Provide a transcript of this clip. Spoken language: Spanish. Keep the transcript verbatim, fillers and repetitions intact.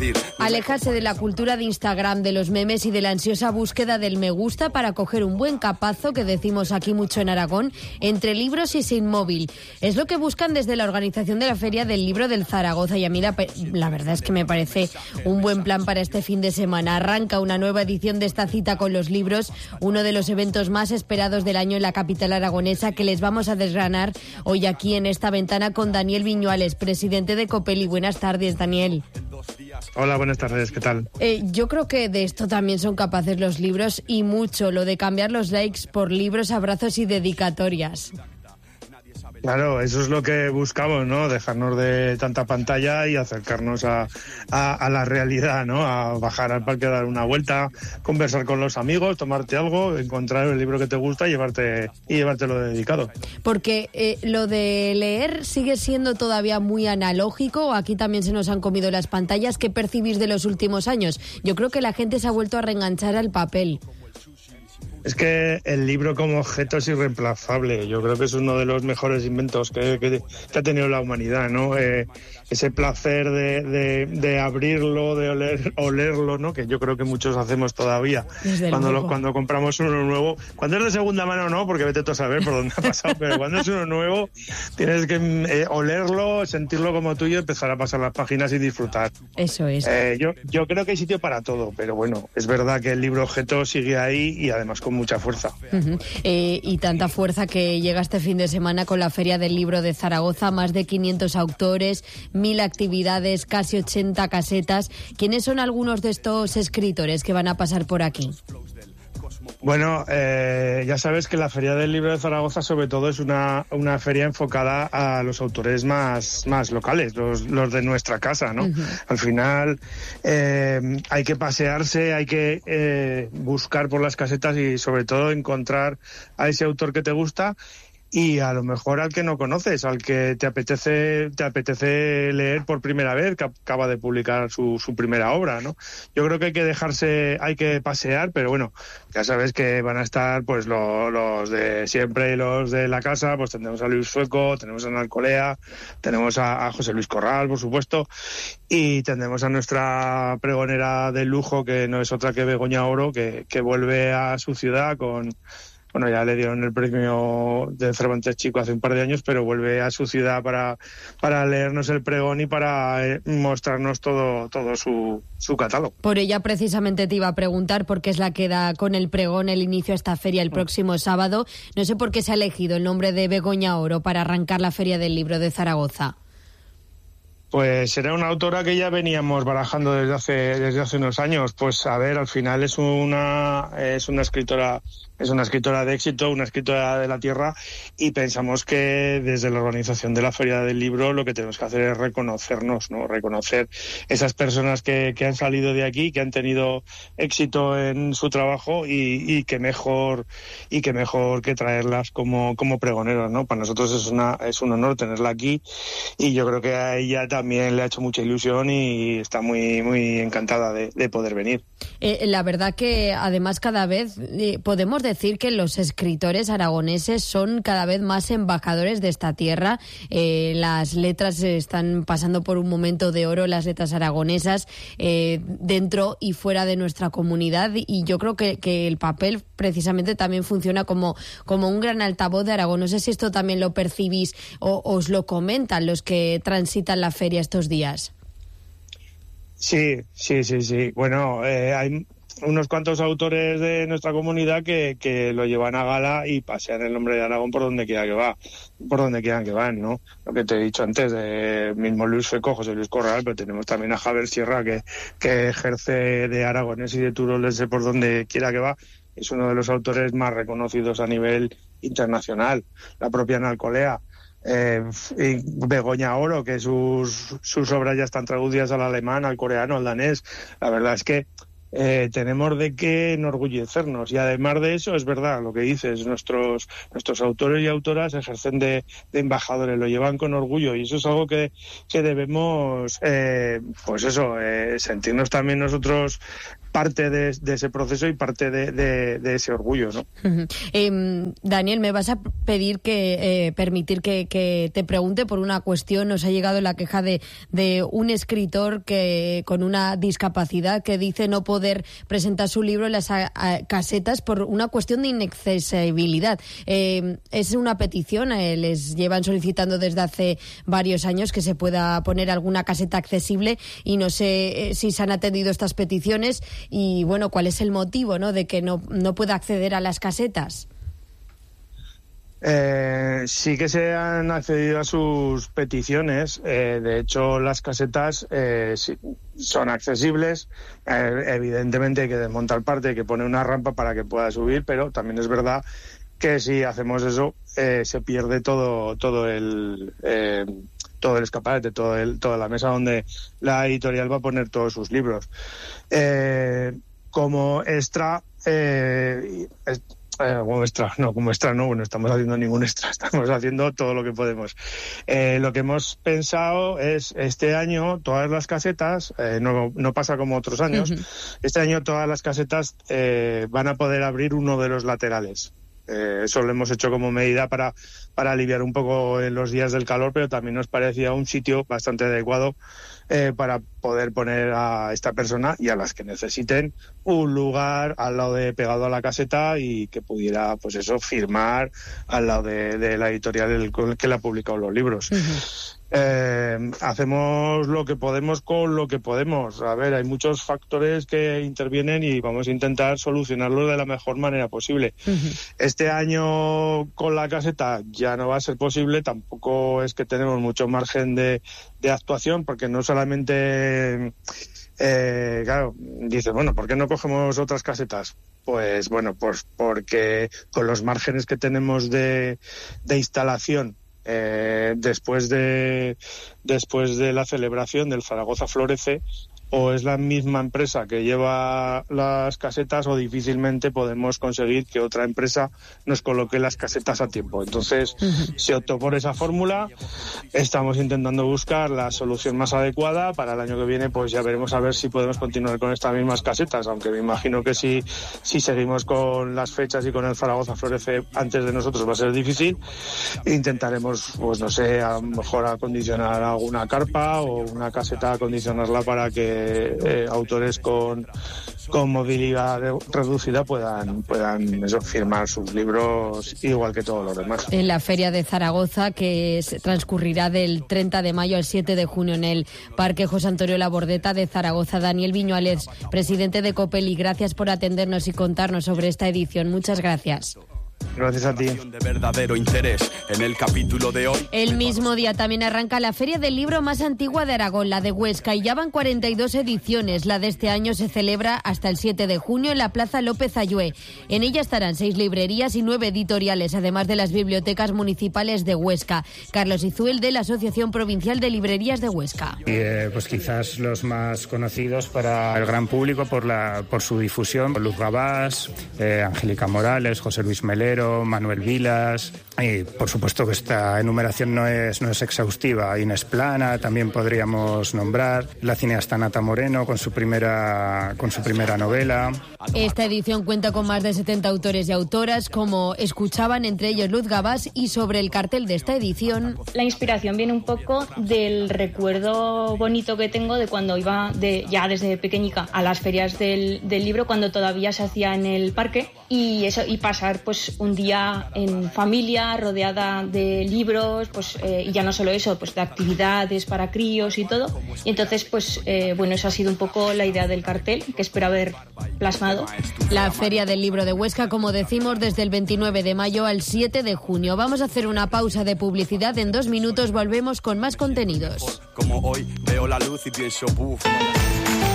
Alejarse de la cultura de Instagram, de los memes y de la ansiosa búsqueda del me gusta para coger un buen capazo, que decimos aquí mucho en Aragón, entre libros y sin móvil. Es lo que buscan desde la organización de la Feria del Libro del Zaragoza, y a mí la, la verdad es que me parece un buen plan para este fin de semana. Arranca una nueva edición de esta cita con los libros, uno de los eventos más esperados del año en la capital aragonesa, que les vamos a desgranar hoy aquí en esta ventana con Daniel Viñuales, presidente de Copeli. Buenas tardes, Daniel. Hola, buenas tardes, ¿qué tal? Eh, yo creo que de esto también son capaces los libros, y mucho, lo de cambiar los likes por libros, abrazos y dedicatorias. Claro, eso es lo que buscamos, ¿no? Dejarnos de tanta pantalla y acercarnos a, a, a la realidad, ¿no? A bajar al parque, dar una vuelta, conversar con los amigos, tomarte algo, encontrar el libro que te gusta y llevarte y llevártelo dedicado. Porque eh, lo de leer sigue siendo todavía muy analógico. Aquí también se nos han comido las pantallas. ¿Qué percibís de los últimos años? Yo creo que la gente se ha vuelto a reenganchar al papel. Es que el libro como objeto es irreemplazable. Yo creo que es uno de los mejores inventos que, que, que ha tenido la humanidad, ¿no? Eh, ese placer de, de, de abrirlo, de oler, olerlo, ¿no? Que yo creo que muchos hacemos todavía. Cuando, lo, cuando compramos uno nuevo. Cuando es de segunda mano, no, porque vete tú a saber por dónde ha pasado. Pero cuando es uno nuevo, tienes que eh, olerlo, sentirlo como tuyo, empezar a pasar las páginas y disfrutar. Eso es. Eh, yo, yo creo que hay sitio para todo, pero bueno, es verdad que el libro objeto sigue ahí y además con mucha fuerza. Uh-huh. Eh, y tanta fuerza que llega este fin de semana con la Feria del Libro de Zaragoza, más de quinientos autores, mil actividades, casi ochenta casetas. ¿Quiénes son algunos de estos escritores que van a pasar por aquí? Bueno, eh, ya sabes que la Feria del Libro de Zaragoza sobre todo es una, una feria enfocada a los autores más, más locales, los, los de nuestra casa, ¿no? Uh-huh. Al final eh, hay que pasearse, hay que eh, buscar por las casetas y sobre todo encontrar a ese autor que te gusta. Y a lo mejor al que no conoces, al que te apetece te apetece leer por primera vez, que acaba de publicar su, su primera obra, ¿no? Yo creo que hay que dejarse, hay que pasear, pero bueno, ya sabes que van a estar pues lo, los de siempre y los de la casa. Pues tendremos a Luis Sueco, tenemos a Ana Alcolea, tenemos a, a José Luis Corral, por supuesto, y tendremos a nuestra pregonera de lujo, que no es otra que Begoña Oro, que, que vuelve a su ciudad con... Bueno, ya le dieron el premio de Cervantes Chico hace un par de años, pero vuelve a su ciudad para, para leernos el pregón y para eh, mostrarnos todo, todo su, su catálogo. Por ella precisamente te iba a preguntar, porque es la que da con el pregón el inicio a esta feria el próximo sábado. No sé por qué se ha elegido el nombre de Begoña Oro para arrancar la Feria del Libro de Zaragoza. Pues será una autora que ya veníamos barajando desde hace desde hace unos años. Pues a ver, al final es una es una escritora es una escritora de éxito, una escritora de la tierra, y pensamos que desde la organización de la Feria del Libro lo que tenemos que hacer es reconocernos, ¿no? Reconocer esas personas que, que han salido de aquí, que han tenido éxito en su trabajo, y, y que mejor y que mejor que traerlas como como pregoneros, ¿no? Para nosotros es una es un honor tenerla aquí, y yo creo que a ella también le ha hecho mucha ilusión y está muy muy encantada de, de poder venir. Eh, la verdad que además cada vez eh, podemos decir que los escritores aragoneses son cada vez más embajadores de esta tierra. Eh, las letras están pasando por un momento de oro, las letras aragonesas, eh, dentro y fuera de nuestra comunidad, y yo creo que, que el papel precisamente también funciona como, como un gran altavoz de Aragón. No sé si esto también lo percibís o os lo comentan los que transitan la feria estos días. Sí, sí, sí, sí. Bueno, eh, hay unos cuantos autores de nuestra comunidad que, que lo llevan a gala y pasean el nombre de Aragón por donde quiera que va, por donde quieran que van, ¿no? Lo que te he dicho antes, de mismo Luis Sueco, José Luis Corral, pero tenemos también a Javier Sierra, que, que ejerce de aragonés y de turolense por donde quiera que va. Es uno de los autores más reconocidos a nivel internacional. La propia Ana Alcolea. Eh, y Begoña Oro, que sus, sus obras ya están traducidas al alemán, al coreano, al danés. La verdad es que eh, tenemos de qué enorgullecernos, y además de eso es verdad lo que dices, nuestros nuestros autores y autoras ejercen de, de embajadores, lo llevan con orgullo, y eso es algo que, que debemos eh, pues eso, eh, sentirnos también nosotros parte de, de ese proceso y parte de, de, de ese orgullo, ¿no? Uh-huh. Eh, Daniel, me vas a pedir que eh, permitir que, que te pregunte por una cuestión. Nos ha llegado la queja de, de un escritor que con una discapacidad que dice no poder presentar su libro en las a, a, casetas por una cuestión de inaccesibilidad. Eh, es una petición, eh, les llevan solicitando desde hace varios años que se pueda poner alguna caseta accesible y no sé eh, si se han atendido estas peticiones y, bueno, cuál es el motivo, ¿no?, de que no, no pueda acceder a las casetas. Eh, sí que se han accedido a sus peticiones. Eh, de hecho, las casetas eh, sí, son accesibles. Eh, evidentemente hay que desmontar parte, hay que poner una rampa para que pueda subir, pero también es verdad que si hacemos eso eh, se pierde todo todo el eh, todo el escaparate, todo el, toda la mesa donde la editorial va a poner todos sus libros. Eh, como extra, eh, es, eh, como extra, no, como extra no, no estamos haciendo ningún extra, estamos haciendo todo lo que podemos. Eh, lo que hemos pensado es, este año, todas las casetas, eh, no, no pasa como otros años, uh-huh. Este año todas las casetas eh, van a poder abrir uno de los laterales. Eh, eso lo hemos hecho como medida para, para aliviar un poco en los días del calor, pero también nos parecía un sitio bastante adecuado eh, para poder poner a esta persona y a las que necesiten un lugar al lado de pegado a la caseta y que pudiera, pues eso, firmar al lado de, de la editorial el, que le ha publicado los libros. Uh-huh. Eh, hacemos lo que podemos con lo que podemos. A ver, hay muchos factores que intervienen y vamos a intentar solucionarlo de la mejor manera posible. Uh-huh. Este año con la caseta ya no va a ser posible, tampoco es que tenemos mucho margen de, de actuación, porque no solamente, eh, claro, dices, bueno, ¿por qué no cogemos otras casetas? Pues bueno, pues porque con los márgenes que tenemos de, de instalación, Eh, después de después de la celebración del Zaragoza Florece, o es la misma empresa que lleva las casetas o difícilmente podemos conseguir que otra empresa nos coloque las casetas a tiempo. Entonces uh-huh. se optó por esa fórmula. Estamos intentando buscar la solución más adecuada. Para el año que viene pues ya veremos a ver si podemos continuar con estas mismas casetas, aunque me imagino que si, si seguimos con las fechas y con el Zaragoza Florece antes de nosotros va a ser difícil. Intentaremos, pues no sé, a lo mejor acondicionar alguna carpa o una caseta, acondicionarla para que Eh, autores con, con movilidad reducida puedan, puedan eso, firmar sus libros igual que todos los demás. En la Feria de Zaragoza, que se transcurrirá del treinta de mayo al siete de junio en el Parque José Antonio Labordeta de Zaragoza. Daniel Viñuales, presidente de Copeli, gracias por atendernos y contarnos sobre esta edición. Muchas gracias. Gracias a ti. De verdadero interés en el capítulo de hoy. El mismo día también arranca la Feria del Libro más antigua de Aragón, la de Huesca, y ya van cuarenta y dos ediciones. La de este año se celebra hasta el siete de junio en la Plaza López Ayué. En ella estarán seis librerías y nueve editoriales, además de las bibliotecas municipales de Huesca. Carlos Izuel, de la Asociación Provincial de Librerías de Huesca. Y, eh, pues quizás los más conocidos para el gran público por, la, por su difusión: Luz Gabás, eh, Angélica Morales, José Luis Melero, Manuel Vilas. Y por supuesto que esta enumeración no es, no es exhaustiva. Inés Plana también podríamos nombrar, la cineasta Nata Moreno con su primera con su primera novela. Esta edición cuenta con más de setenta autores y autoras, como escuchaban, entre ellos Luz Gabás. Y sobre el cartel de esta edición, la inspiración viene un poco del recuerdo bonito que tengo de cuando iba de, ya desde pequeñica a las ferias del, del libro, cuando todavía se hacía en el parque, y eso, y pasar pues un día en familia rodeada de libros, pues eh, y ya no solo eso, pues de actividades para críos y todo. Y entonces pues eh, bueno, esa ha sido un poco la idea del cartel que espero haber plasmado. La Feria del Libro de Huesca, como decimos, desde el veintinueve de mayo al siete de junio. Vamos a hacer una pausa de publicidad. En dos minutos volvemos con más contenidos. Como hoy veo la luz y pienso, buf.